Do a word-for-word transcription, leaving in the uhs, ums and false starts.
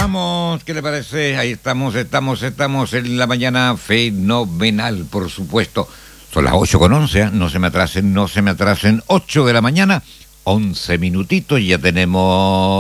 vamos, ¿qué le parece? Ahí estamos, estamos, estamos en la mañana fenomenal, por supuesto. Son las ocho con once, ¿eh? No se me atrasen, no se me atrasen. Ocho de la mañana, once minutitos, ya tenemos...